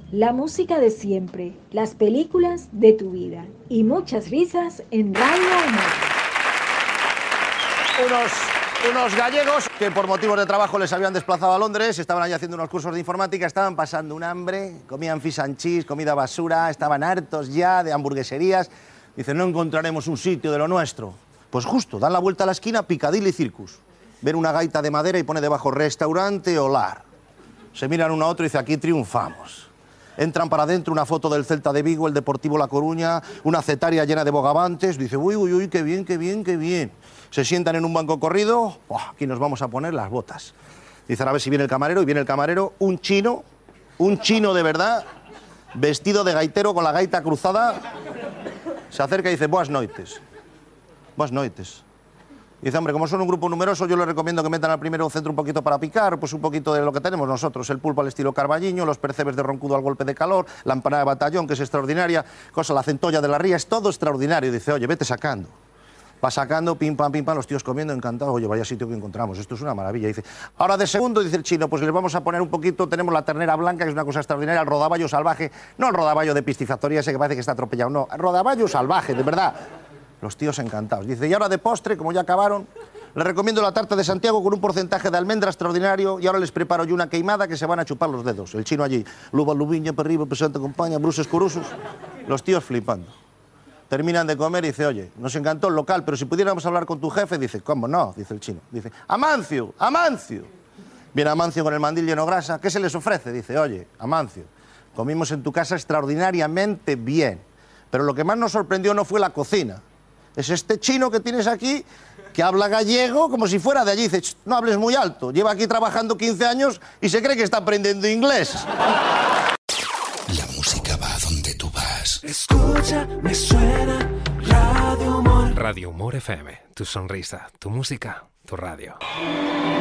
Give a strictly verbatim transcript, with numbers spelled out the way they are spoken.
La música de siempre, las películas de tu vida y muchas risas en Radio Humor. Unos, unos gallegos que por motivos de trabajo les habían desplazado a Londres, estaban allí haciendo unos cursos de informática, estaban pasando un hambre, comían fish and cheese, comida basura, estaban hartos ya de hamburgueserías. Dicen, no encontraremos un sitio de lo nuestro. Pues justo, dan la vuelta a la esquina, Piccadilly Circus. Ven una gaita de madera y pone debajo restaurante Olar. Se miran uno a otro y dice, aquí triunfamos. Entran para adentro, una foto del Celta de Vigo, el Deportivo La Coruña, una cetaria llena de bogavantes. Dice, uy, uy, uy, qué bien, qué bien, qué bien. Se sientan en un banco corrido. Oh, aquí nos vamos a poner las botas. Dicen, a ver si viene el camarero. Y viene el camarero, un chino, un chino de verdad, vestido de gaitero con la gaita cruzada. Se acerca y dice, buenas noites. Buenas noites. Dice, hombre, como son un grupo numeroso, yo les recomiendo que metan al primero centro un poquito para picar, pues un poquito de lo que tenemos nosotros, el pulpo al estilo carballiño, los percebes de roncudo al golpe de calor, la empanada de batallón, que es extraordinaria, cosa, la centolla de la ría, es todo extraordinario. Dice, oye, vete sacando. Va sacando, pim, pam, pim, pam, los tíos comiendo, encantados. Oye, vaya sitio que encontramos, esto es una maravilla. Dice, ahora de segundo, dice el chino, pues les vamos a poner un poquito, tenemos la ternera blanca, que es una cosa extraordinaria, el rodaballo salvaje, no el rodaballo de piscifactoría ese que parece que está atropellado, no, el rodaballo salvaje, de verdad. Los tíos encantados. Dice, y ahora de postre, como ya acabaron, les recomiendo la tarta de Santiago con un porcentaje de almendra extraordinario y ahora les preparo yo una queimada que se van a chupar los dedos. El chino allí, luba, lubiña, para arriba, pesante, compañía, bruces, curusos. Los tíos flipando. Terminan de comer y dice, oye, nos encantó el local, pero si pudiéramos hablar con tu jefe, dice, ¿cómo no? Dice el chino. Dice, Amancio, Amancio. Viene Amancio con el mandil lleno de grasa. ¿Qué se les ofrece? Dice, oye, Amancio, comimos en tu casa extraordinariamente bien, pero lo que más nos sorprendió no fue la cocina. Es este chino que tienes aquí, que habla gallego como si fuera de allí. Dice, no hables muy alto, lleva aquí trabajando quince años y se cree que está aprendiendo inglés. La música va a donde tú vas. Escucha, me suena Radio Humor. Radio Humor F M, tu sonrisa, tu música, tu radio.